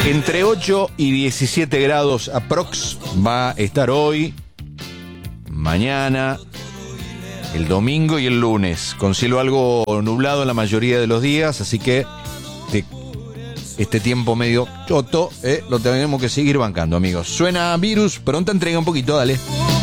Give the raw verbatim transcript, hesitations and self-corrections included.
Entre ocho y diecisiete grados aprox va a estar hoy, mañana, el domingo y el lunes, con cielo algo nublado en la mayoría de los días, así que te, este tiempo medio choto, eh, lo tenemos que seguir bancando, amigos. Suena Virus, pronta entrega un poquito, dale.